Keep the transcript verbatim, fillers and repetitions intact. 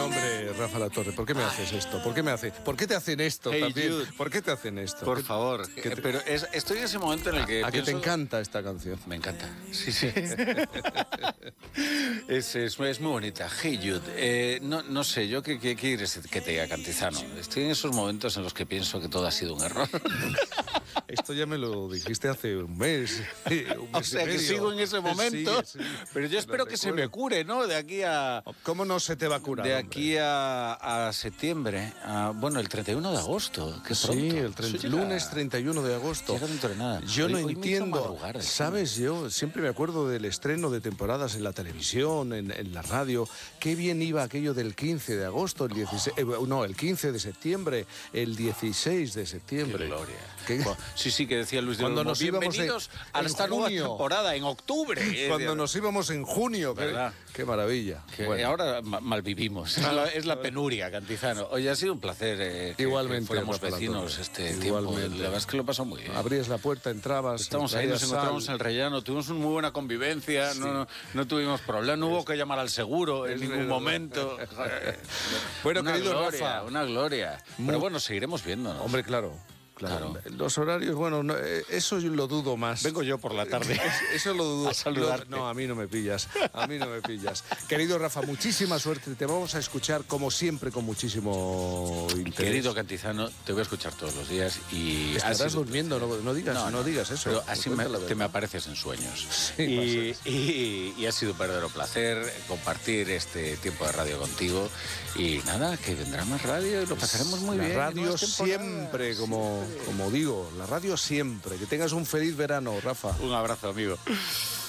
No, hombre, Rafa La Torre, ¿por qué me haces esto? ¿Por qué me hace? ¿Por qué te hacen esto Hey, también? Jude. ¿Por qué te hacen esto? Por ¿Qué- favor, qué te- pero es- estoy en ese momento en el que ¿A que pienso... te encanta esta canción? Me encanta, sí, sí. es, es, es muy bonita. Hey Jude, eh, no, no sé, yo qué, qué quieres que te diga, Cantizano. Estoy en esos momentos en los que pienso que todo ha sido un error. Esto ya me lo dijiste hace un mes. un O mes sea y que medio. sigo en ese momento, Sí, sí, pero yo lo espero que se me recuerdo. cure, ¿no? De aquí a... ¿Cómo no se te va a curar? De hombre? aquí a, a septiembre, a- bueno, el treinta y uno de agosto, que Sí, pronto. el Eso treinta llega- lunes treinta y uno de agosto. llega dentro de nada. Yo Hoy- no hoy me hizo entiendo, madrugar, de ¿sabes? Yo siempre me acuerdo del estreno de temporadas en la televisión, en, en la radio. Qué bien iba aquello del quince de agosto, el dieciséis, eh, no, el quince de septiembre, el dieciséis de septiembre. Qué gloria. Qué- Cu- Sí, sí, que decía Luis de Cuando Olmo, nos íbamos en- bienvenidos a en esta nueva junio. temporada, en octubre. Eh, Cuando de- nos íbamos en junio, qué, ¿Verdad? qué maravilla. que Bueno. ahora ma- malvivimos. Es la, es la penuria, Cantizano. Oye, ha sido un placer eh, que, Igualmente, que fuéramos Rafa La vecinos Torre. este tiempo. Igualmente. La verdad es que lo pasó muy bien. Abrías la puerta, entrabas. Estamos ahí, nos traías encontramos en sal. el rellano, tuvimos una muy buena convivencia, no, no, no tuvimos problema, no hubo que llamar al seguro en es ningún verdad. momento. Bueno, Una querido gloria, Rafa. una gloria. Mu- Pero bueno, seguiremos viéndonos. Hombre, claro. Claro. Claro. Los horarios, bueno, no, eh, eso yo lo dudo más. Vengo yo por la tarde. Eso lo dudo. A saludarte. Lo- no, a mí no me pillas. A mí no me pillas. Querido Rafa, muchísima suerte. Te vamos a escuchar, como siempre, con muchísimo interés. Querido Cantizano, te voy a escuchar todos los días y... Estarás ha sido- durmiendo, no, no digas, no, No, no, digas eso. Pero así me, Cuenta la te verdad. me apareces en sueños. Sí, y, y- y ha sido un verdadero placer compartir este tiempo de radio contigo. Y nada, que vendrá más radio y lo pasaremos muy la bien. radio nuevas temporadas. siempre, como, como digo, la radio siempre. Que tengas un feliz verano, Rafa. Un abrazo, amigo.